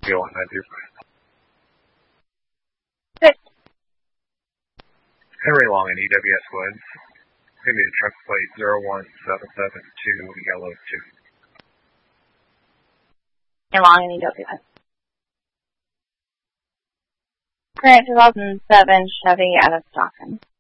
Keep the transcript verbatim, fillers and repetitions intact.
Bill and I do. Good. Henry Long in E W S Woods. Give me the truck plate zero one seven seven two yellow two. Henry Long in E W S. Current two thousand seven Chevy out of Stockton.